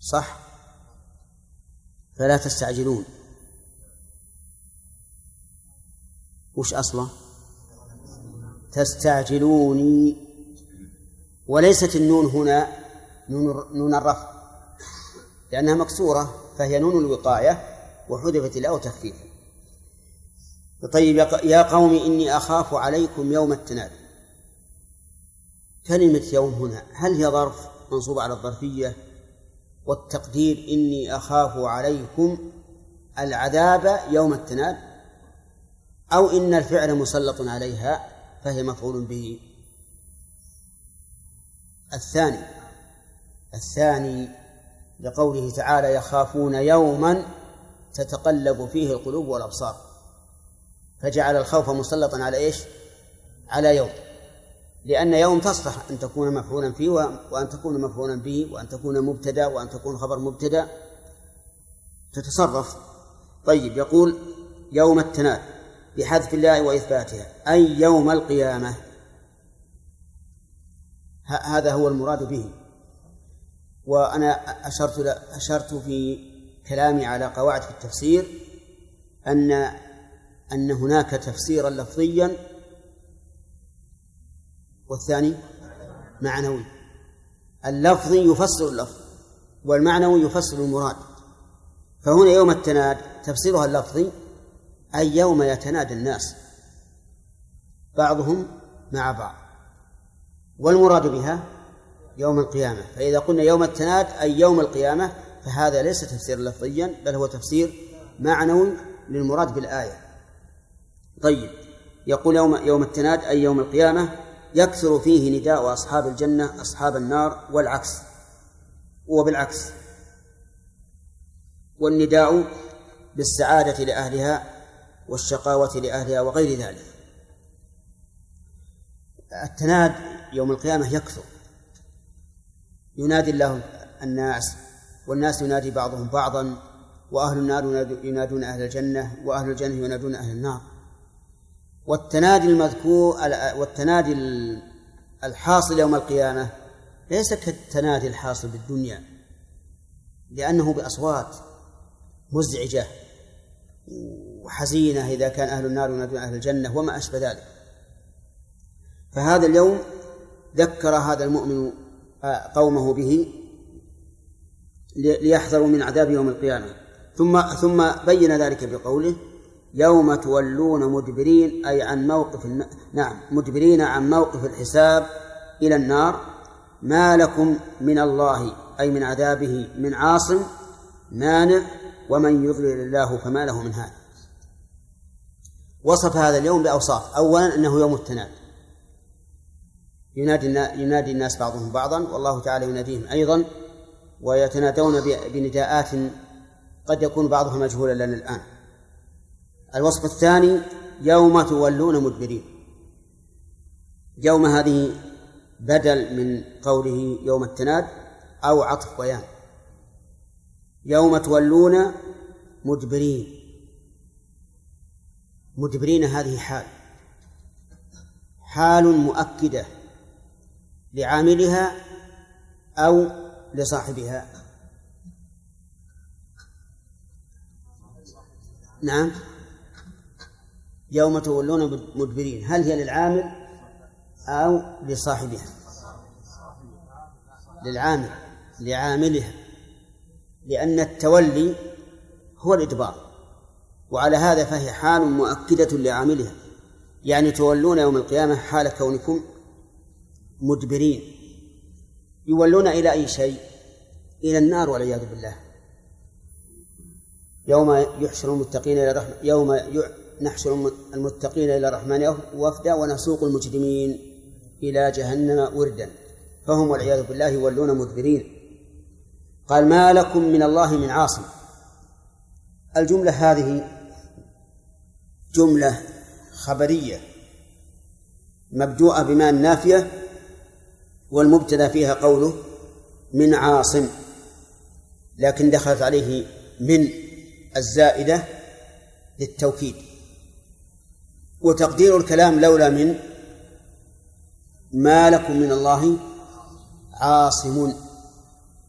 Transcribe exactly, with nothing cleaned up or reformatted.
صح؟ فلا تستعجلون وش أصله؟ تستعجلوني، وليست النون هنا نون الرفع لأنها مكسورة، فهي نون الوقاية وحذفت الأو تخفيفا. طيب يا قوم إني أخاف عليكم يوم التناد. كلمة يوم هنا هل هي ظرف منصوب على الظرفية؟ والتقدير إني أخاف عليكم العذاب يوم التناد، أو إن الفعل مسلط عليها فهي مفعول به؟ الثاني الثاني لقوله تعالى يخافون يوما تتقلب فيه القلوب والأبصار، فجعل الخوف مسلطا على إيش؟ على يوم، لأن يوم تصلح أن تكون مفعولا فيه وأن تكون مفعولا به وأن تكون مبتدأ وأن تكون خبر مبتدأ، تتصرف. طيب يقول يوم التناد بحذف الله وإثباتها أي يوم القيامة، هذا هو المراد به. وأنا أشرت أشرت في كلامي على قواعد في التفسير أن أن هناك تفسيرا لفظيا والثاني معنوي. اللفظي يفسر اللفظ والمعنوي يفسر المراد. فهنا يوم التناد تفسيرها اللفظي أي يوم يتنادى الناس بعضهم مع بعض، والمراد بها يوم القيامة. فإذا قلنا يوم التناد أي يوم القيامة فهذا ليس تفسير لفظيا بل هو تفسير معنوي للمراد بالآية. طيب يقول يوم, يوم التناد أي يوم القيامة يكثر فيه نداء أصحاب الجنة أصحاب النار والعكس وبالعكس، والنداء بالسعادة لأهلها والشقاوة لأهلها وغير ذلك. التناد يوم القيامة يكثر، ينادي الله الناس والناس ينادي بعضهم بعضا، وأهل النار ينادون أهل الجنة وأهل الجنة ينادون أهل النار. والتنادي المذكور والتنادي الحاصل يوم القيامة ليس كالتنادي الحاصل بالدنيا، لأنه بأصوات مزعجة وحزينة إذا كان أهل النار ينادون أهل الجنة وما أشبه ذلك. فهذا اليوم ذكر هذا المؤمن قومه به ليحذروا من عذاب يوم القيامة، ثم ثم بين ذلك بقوله يوم تولون مدبرين أي عن موقف الن... نعم مدبرين عن موقف الحساب إلى النار ما لكم من الله أي من عذابه من عاصم مانع ومن يضلل الله فما له من هاد. وصف هذا اليوم بأوصاف. أولا أنه يوم التناد، ينادي ينادي الناس بعضهم بعضا والله تعالى يناديهم أيضا، ويتنادون بنداءات قد يكون بعضها مجهولا لنا الآن. الوصف الثاني يوم تولون مدبرين. يوم هذه بدل من قوله يوم التناد أو عطف بيان. يوم تولون مدبرين، مدبرين هذه حال حال مؤكدة لعاملها أو لصاحبها. نعم يوم تولون مدبرين هل هي للعامل أو لصاحبها؟ للعامل لعاملها، لأن التولي هو الإدبار، وعلى هذا فهي حال مؤكدة لعاملها، يعني تولون يوم القيامة حال كونكم مدبرين. يولون إلى أي شيء؟ إلى النار والعياذ بالله. يوم يحشر المتقين إلى الرحمن يوم نحشر المتقين إلى الرحمن وفدا ونسوق المجرمين إلى جهنم وردا، فهم والعياذ بالله يولون مدبرين. قال ما لكم من الله من عاصم. الجملة هذه جملة خبرية مبدوءة بما النافية، والمبتدأ فيها قوله من عاصم، لكن دخلت عليه من الزائدة للتوكيد. وتقدير الكلام لولا من ما لكم من الله عاصم.